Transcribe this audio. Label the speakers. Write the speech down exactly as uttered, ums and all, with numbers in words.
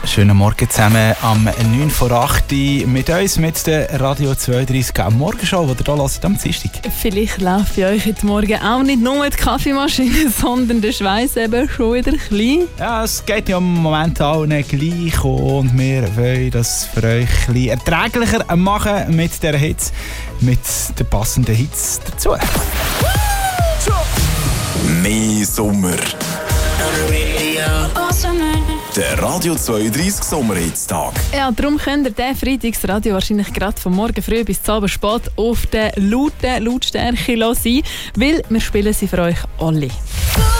Speaker 1: Schönen Morgen zusammen am neun vor acht mit uns, mit der Radio zweiunddreißig Morgenshow, die ihr hier hört am Dienstag.
Speaker 2: Vielleicht läuft bei euch heute Morgen auch nicht nur die Kaffeemaschine, sondern der Schweiß eben schon wieder klein.
Speaker 1: Ja, es geht ja im Moment allen gleich und wir wollen das für euch ein bisschen erträglicher machen mit der Hits, mit den passenden Hits dazu.
Speaker 3: Mehr Sommer. Der Radio zweiunddreißig Sommerhitstag.
Speaker 2: Ja, darum könnt ihr diesen Freitagsradio wahrscheinlich gerade von morgen früh bis zum Abend spät auf der lauten Lautstärke sein, weil wir spielen sie für euch alle.